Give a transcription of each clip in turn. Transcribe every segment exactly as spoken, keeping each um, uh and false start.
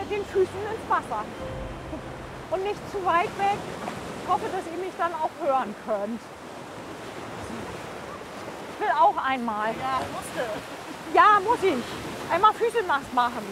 mit den Füßen ins Wasser. Und nicht zu weit weg. Ich hoffe, dass ihr mich dann auch hören könnt. Ich will auch einmal. Ja, musste. Ja, muss ich. Einmal Füße nass machen.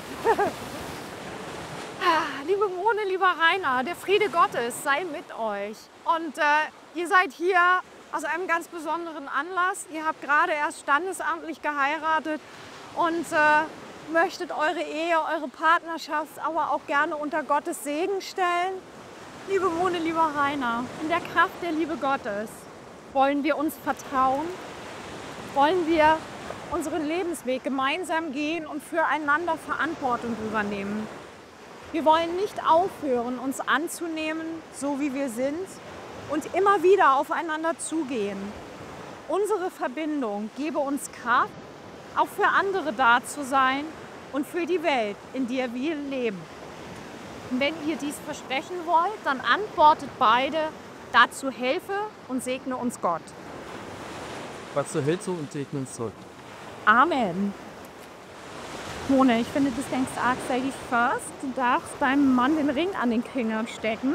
Liebe Mone, lieber Rainer, der Friede Gottes sei mit euch. Und äh, ihr seid hier aus einem ganz besonderen Anlass. Ihr habt gerade erst standesamtlich geheiratet und äh, möchtet eure Ehe, eure Partnerschaft aber auch gerne unter Gottes Segen stellen. Liebe Mone, lieber Rainer, in der Kraft der Liebe Gottes wollen wir uns vertrauen, wollen wir unseren Lebensweg gemeinsam gehen und füreinander Verantwortung übernehmen. Wir wollen nicht aufhören, uns anzunehmen, so wie wir sind, und immer wieder aufeinander zugehen. Unsere Verbindung gebe uns Kraft, auch für andere da zu sein und für die Welt, in der wir leben. Und wenn ihr dies versprechen wollt, dann antwortet beide, dazu helfe und segne uns Gott. Dazu hält so und segne uns zurück. Amen. Mone, ich finde, das denkst arg seidig fast. Du darfst deinem Mann den Ring an den Finger stecken.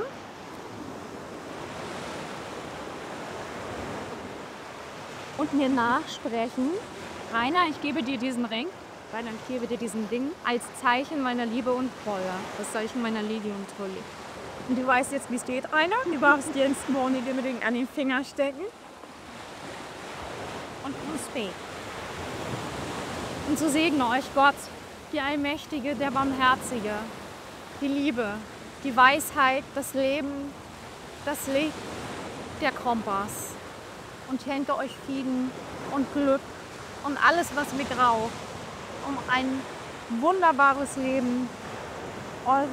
Und mir nachsprechen. Rainer, ich gebe dir diesen Ring. Rainer, ich gebe dir diesen Ring als Zeichen meiner Liebe und Treue. Das Zeichen meiner Liebe und Treue. Und du weißt jetzt, wie es geht, Rainer. Du darfst jetzt Mone den Ring an den Finger stecken. Und du spät. Und so segne euch Gott, die Allmächtige, der Barmherzige, die Liebe, die Weisheit, das Leben, das Licht, der Kompass. Und schenke euch Frieden und Glück und alles, was wir braucht, um ein wunderbares Leben, eure